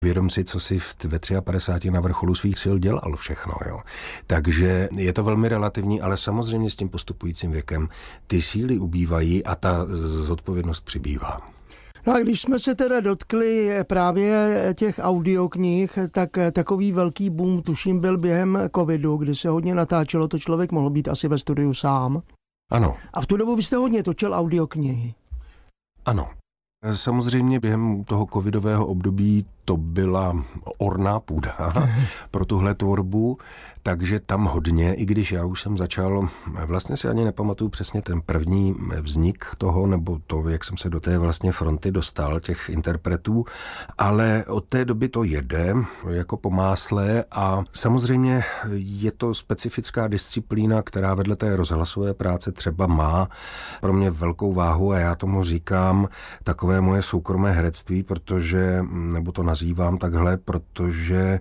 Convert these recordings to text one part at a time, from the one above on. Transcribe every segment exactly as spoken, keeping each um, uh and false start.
Vědom si, co si v, ve padesáti tři na vrcholu svých sil dělal všechno. Jo. Takže je to velmi relativní, ale samozřejmě s tím postupujícím věkem ty síly ubývají a ta zodpovědnost přibývá. No a když jsme se teda dotkli právě těch audioknih, tak takový velký boom, tuším, byl během covidu, kdy se hodně natáčelo, to člověk mohl být asi ve studiu sám. Ano. A v tu dobu vy jste hodně točil audioknihy. Ano. Samozřejmě během toho covidového období to byla orná půda pro tuhle tvorbu, takže tam hodně, i když já už jsem začal, vlastně si ani nepamatuju přesně ten první vznik toho, nebo to, jak jsem se do té vlastně fronty dostal, těch interpretů, ale od té doby to jede jako po másle a samozřejmě je to specifická disciplína, která vedle té rozhlasové práce třeba má pro mě velkou váhu a já tomu říkám takové moje soukromé herectví, protože, nebo to nazývám takhle, protože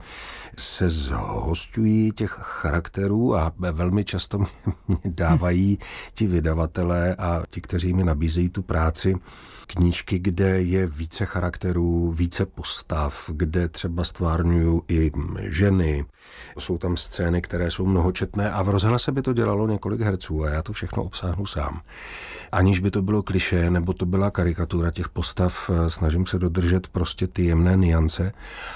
se zhosťují těch charakterů a velmi často mě dávají ti vydavatelé a ti, kteří mi nabízejí tu práci, knížky, kde je více charakterů, více postav, kde třeba stvárňuju i ženy. Jsou tam scény, které jsou mnohočetné a v rozhlase by to dělalo několik herců a já to všechno obsáhnu sám. Aniž by to bylo klišé, nebo to byla karikatura těch postav, snažím se dodržet prostě ty jemné nuance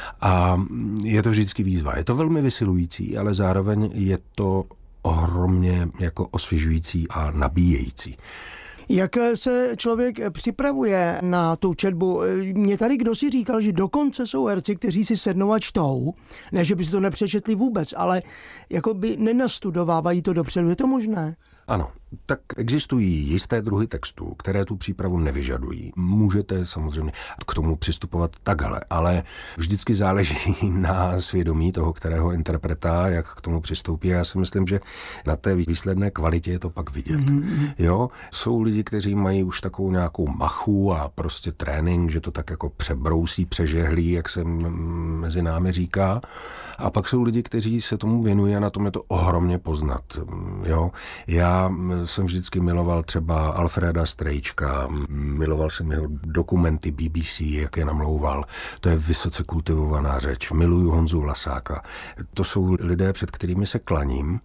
a je to vždycky výzva. Je to velmi vysilující, ale zároveň je to ohromně jako osvěžující a nabíjející. Jak se člověk připravuje na tu četbu? Mě tady kdo si říkal, že dokonce jsou herci, kteří si sednou a čtou, ne, že by si to nepřečetli vůbec, ale jako by nenastudovávají to dopředu. Je to možné? Ano, tak existují jisté druhy textů, které tu přípravu nevyžadují. Můžete samozřejmě k tomu přistupovat takhle, ale vždycky záleží na svědomí toho, kterého interpreta, jak k tomu přistoupí. Já si myslím, že na té výsledné kvalitě je to pak vidět. Mm-hmm. Jo, jsou lidi, kteří mají už takovou nějakou machu a prostě trénink, že to tak jako přebrousí, přežehlí, jak se mezi námi říká. A pak jsou lidi, kteří se tomu věnují a na tom je to ohromně poznat. Jo, já jsem vždycky miloval třeba Alfreda Strejčka, miloval jsem jeho dokumenty B B C, jak je namlouval. To je vysoce kultivovaná řeč. Miluju Honzu Vlasáka. To jsou lidé, před kterými se klaním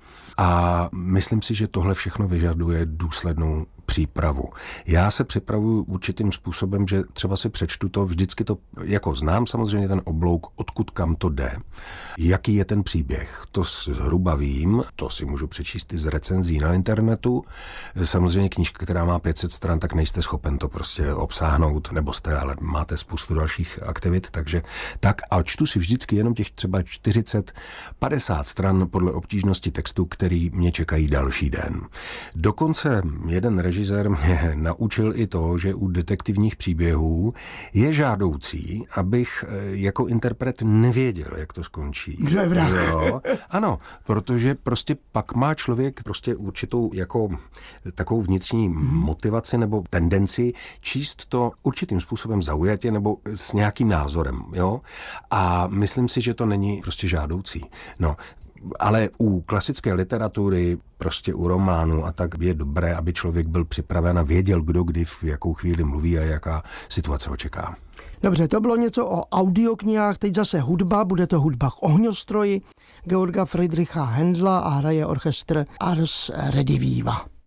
a myslím si, že tohle všechno vyžaduje důslednou přípravu. Já se připravuju určitým způsobem, že třeba si přečtu to, vždycky to, jako znám samozřejmě ten oblouk, odkud kam to jde. Jaký je ten příběh? To zhruba vím, to si můžu přečíst i z recenzí na internetu. Samozřejmě knížka, která má pět set stran, tak nejste schopen to prostě obsáhnout, nebo jste, ale máte spoustu dalších aktivit, takže tak a čtu si vždycky jenom těch třeba čtyřicet padesát stran podle obtížnosti textu, který mě čekají další den. Dokonce jeden režisér mě naučil i to, že u detektivních příběhů je žádoucí, abych jako interpret nevěděl, jak to skončí. Kdo je vrah? Jo, ano, protože prostě pak má člověk prostě určitou jako takovou vnitřní hmm. motivaci nebo tendenci číst to určitým způsobem zaujatě nebo s nějakým názorem, jo. A myslím si, že to není prostě žádoucí. No, ale u klasické literatury, prostě u románu a tak je dobré, aby člověk byl připraven a věděl, kdo kdy v jakou chvíli mluví a jaká situace ho čeká. Dobře, to bylo něco o audioknihách, teď zase hudba, bude to hudba k ohňostroji Georga Friedricha Händla a hraje orchestr Ars Rediviva.